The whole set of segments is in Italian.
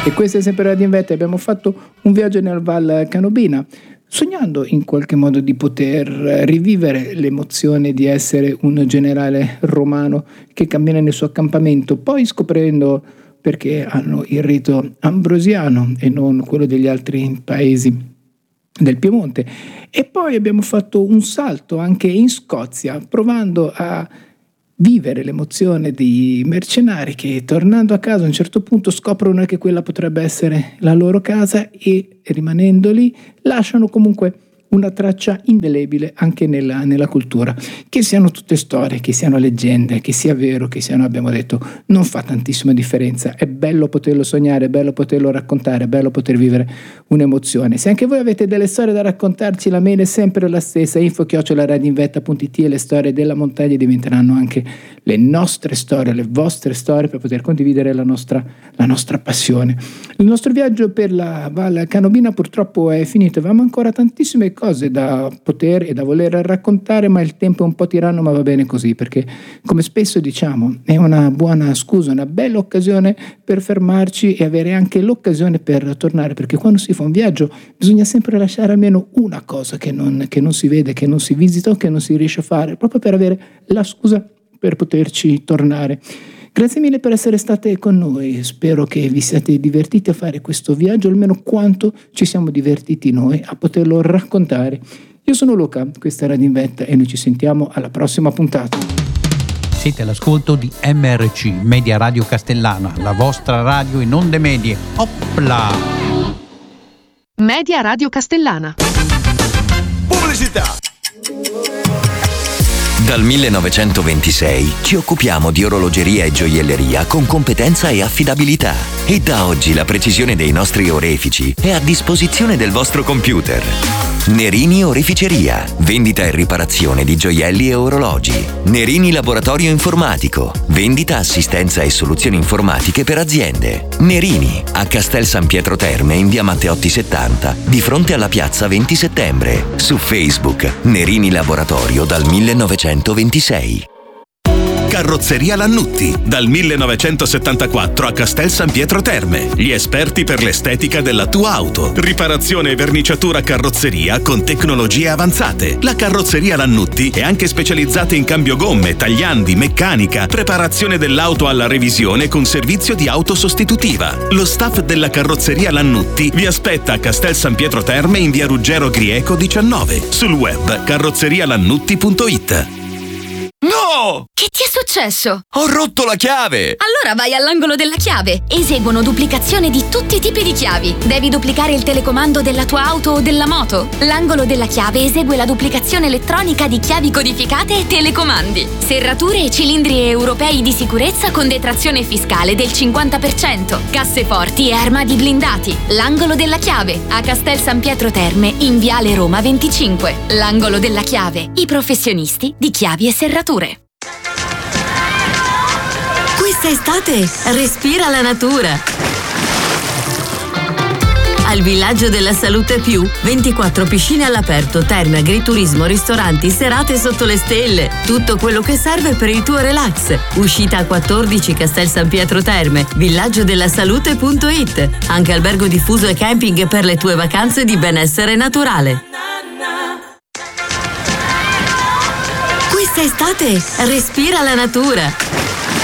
E questa è sempre Radio Invette. Abbiamo fatto un viaggio nel Val Canobina, sognando in qualche modo di poter rivivere l'emozione di essere un generale romano che cammina nel suo accampamento, poi scoprendo perché hanno il rito ambrosiano e non quello degli altri paesi del Piemonte. E poi abbiamo fatto un salto anche in Scozia, provando a vivere l'emozione di mercenari che, tornando a casa, a un certo punto scoprono che quella potrebbe essere la loro casa e, rimanendo lì, lasciano comunque una traccia indelebile anche nella cultura. Che siano tutte storie, che siano leggende, che sia vero, che siano, abbiamo detto, non fa tantissima differenza. È bello poterlo sognare, è bello poterlo raccontare, è bello poter vivere un'emozione. Se anche voi avete delle storie da raccontarci, la mail è sempre la stessa, info@radioinvetta.it, e le storie della montagna diventeranno anche le nostre storie, le vostre storie, per poter condividere la nostra passione. Il nostro viaggio per la Val Canobina purtroppo è finito. Avevamo ancora tantissime cose da poter e da voler raccontare, ma il tempo è un po' tiranno, ma va bene così, perché, come spesso diciamo, è una buona scusa, una bella occasione per fermarci e avere anche l'occasione per tornare, perché quando si fa un viaggio bisogna sempre lasciare almeno una cosa che non si vede, che non si visita o che non si riesce a fare, proprio per avere la scusa per poterci tornare. Grazie mille per essere state con noi, spero che vi siate divertiti a fare questo viaggio almeno quanto ci siamo divertiti noi a poterlo raccontare. Io sono Luca, questa è Radio Invetta e noi ci sentiamo alla prossima puntata. Siete all'ascolto di MRC, Media Radio Castellana, la vostra radio in onde medie. Opla! Media Radio Castellana. Pubblicità! Dal 1926 ci occupiamo di orologeria e gioielleria con competenza e affidabilità. E da oggi la precisione dei nostri orefici è a disposizione del vostro computer. Nerini Oreficeria, vendita e riparazione di gioielli e orologi. Nerini Laboratorio Informatico, vendita, assistenza e soluzioni informatiche per aziende. Nerini, a Castel San Pietro Terme in via Matteotti 70, di fronte alla piazza 20 settembre. Su Facebook, Nerini Laboratorio dal 1926. Carrozzeria Lannutti, dal 1974 a Castel San Pietro Terme. Gli esperti per l'estetica della tua auto. Riparazione e verniciatura carrozzeria con tecnologie avanzate. La Carrozzeria Lannutti è anche specializzata in cambio gomme, tagliandi, meccanica, preparazione dell'auto alla revisione con servizio di auto sostitutiva. Lo staff della Carrozzeria Lannutti vi aspetta a Castel San Pietro Terme in via Ruggero Grieco 19. Sul web carrozzerialannutti.it. No! Che ti è successo? Ho rotto la chiave! Allora vai all'angolo della chiave. Eseguono duplicazione di tutti i tipi di chiavi. Devi duplicare il telecomando della tua auto o della moto? L'angolo della chiave esegue la duplicazione elettronica di chiavi codificate e telecomandi. Serrature e cilindri europei di sicurezza con detrazione fiscale del 50%. Casseforti e armadi blindati. L'angolo della chiave a Castel San Pietro Terme in Viale Roma 25. L'angolo della chiave. I professionisti di chiavi e serrature. Quest'estate respira la natura. Al Villaggio della Salute Più, 24 piscine all'aperto, terme, agriturismo, ristoranti, serate sotto le stelle. Tutto quello che serve per il tuo relax. Uscita a 14 Castel San Pietro Terme, villaggiodellasalute.it. Anche albergo diffuso e camping per le tue vacanze di benessere naturale. Quest'estate respira la natura.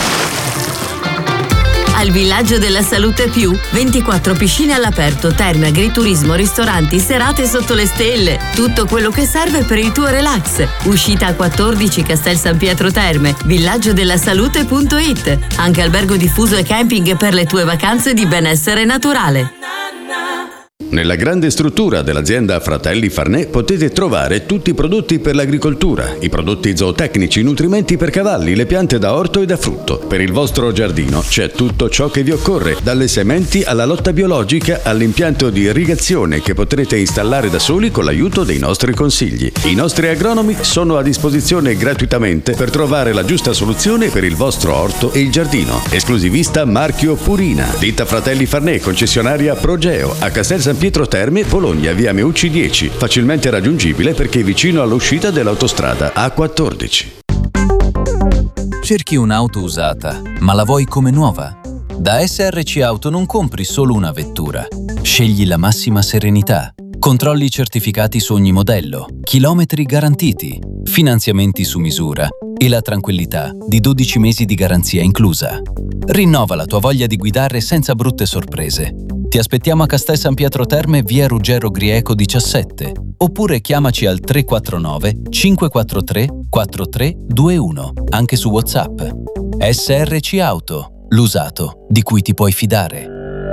Al Villaggio della Salute Più, 24 piscine all'aperto, terme, agriturismo, ristoranti, serate sotto le stelle. Tutto quello che serve per il tuo relax. Uscita a 14 Castel San Pietro Terme, villaggiodellasalute.it. Anche albergo diffuso e camping per le tue vacanze di benessere naturale. Nella grande struttura dell'azienda Fratelli Farnè potete trovare tutti i prodotti per l'agricoltura, i prodotti zootecnici, i nutrimenti per cavalli, le piante da orto e da frutto. Per il vostro giardino c'è tutto ciò che vi occorre, dalle sementi alla lotta biologica all'impianto di irrigazione che potrete installare da soli con l'aiuto dei nostri consigli. I nostri agronomi sono a disposizione gratuitamente per trovare la giusta soluzione per il vostro orto e il giardino. Esclusivista marchio Purina. Ditta Fratelli Farnè, concessionaria Progeo, a Castel San Pietro Terme, Bologna, via Meucci 10, facilmente raggiungibile perché vicino all'uscita dell'autostrada A14. Cerchi un'auto usata, ma la vuoi come nuova? Da SRC Auto non compri solo una vettura. Scegli la massima serenità. Controlli certificati su ogni modello, chilometri garantiti, finanziamenti su misura e la tranquillità di 12 mesi di garanzia inclusa. Rinnova la tua voglia di guidare senza brutte sorprese. Ti aspettiamo a Castel San Pietro Terme, via Ruggero Grieco 17, oppure chiamaci al 349 543 4321, anche su WhatsApp. SRC Auto, l'usato di cui ti puoi fidare.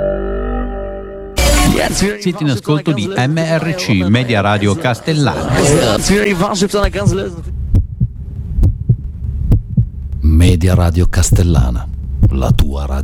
Siete in ascolto di MRC, Media Radio Castellana. Media Radio Castellana, la tua radio.